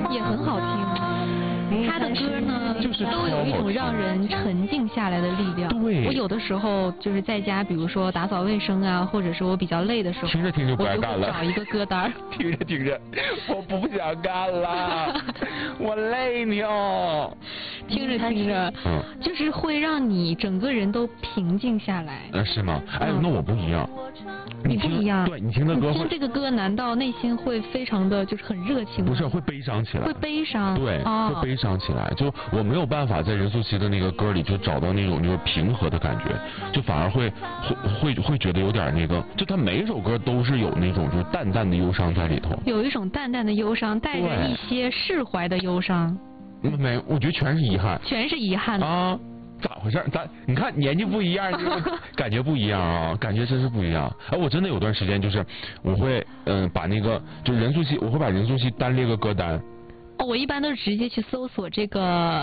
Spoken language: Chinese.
也很好听。他的歌呢， 就是都有一种让人沉静下来的力量。 对， 我有的时候就是在家，比如说打扫卫生啊，或者是我比较累的时候， 听着听着不爱干了， 我就会找一个歌单。 听着听着，我不想干了，我累呢。 听着听着，就是会让你整个人都平静下来。 是吗？哎，那我不一样。 你不一样。 对，你听的歌， 你听这个歌，难道内心会非常的就是很热情吗？ 不是，会悲伤起来。 会悲伤。 对，会悲伤起来。就我没有办法在任素汐的那个歌里就找到那种平和的感觉，就反而会觉得有点那个，就他每一首歌都是有那种就是淡淡的忧伤在里头。 有一种淡淡的忧伤，带着一些释怀的忧伤。 没，我觉得全是遗憾。 全是遗憾啊。咋回事？你看年纪不一样，感觉不一样啊，感觉真是不一样。哎，我真的有段时间就是我会把那个就任素汐，我会把任素汐单列个歌单。 哦，我一般都是直接去搜索这个